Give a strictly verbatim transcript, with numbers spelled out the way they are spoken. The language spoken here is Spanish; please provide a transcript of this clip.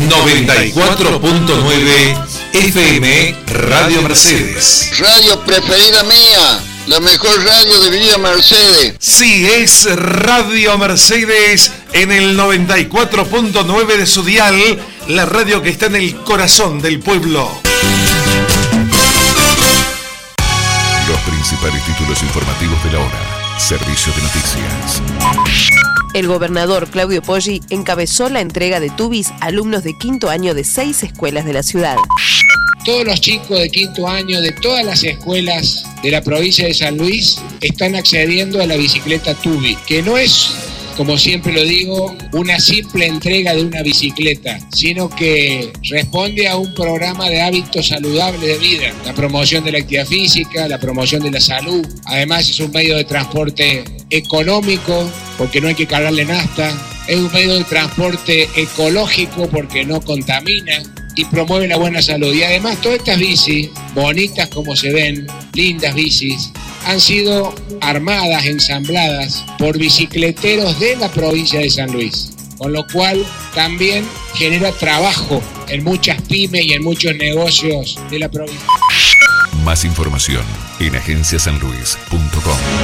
noventa y cuatro punto nueve F M Radio Mercedes. Radio preferida mía, la mejor radio de Villa Mercedes. Sí, es Radio Mercedes en el noventa y cuatro punto nueve de su dial, la radio que está en el corazón del pueblo. Los principales títulos informativos de la hora. Servicio de noticias. El gobernador Claudio Poggi encabezó la entrega de tubis a alumnos de quinto año de seis escuelas de la ciudad. Todos los chicos de quinto año de todas las escuelas de la provincia de San Luis están accediendo a la bicicleta Tubi, que no es, como siempre lo digo, una simple entrega de una bicicleta, sino que responde a un programa de hábitos saludables de vida, la promoción de la actividad física, la promoción de la salud. Además es un medio de transporte económico, porque no hay que cargarle nafta, es un medio de transporte ecológico porque no contamina y promueve la buena salud. Y además todas estas bicis, bonitas como se ven, lindas bicis, han sido armadas, ensambladas por bicicleteros de la provincia de San Luis, con lo cual también genera trabajo en muchas pymes y en muchos negocios de la provincia. Más información en agencia san luis punto com.